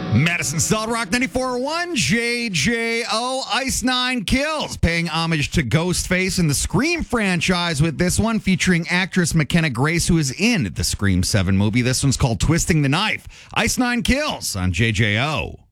Madison Solid Rock 94.1, JJO, Ice Nine Kills, paying homage to Ghostface in the Scream franchise with this one, featuring actress McKenna Grace, who is in the Scream 7 movie. This one's called Twisting the Knife. Ice Nine Kills on JJO.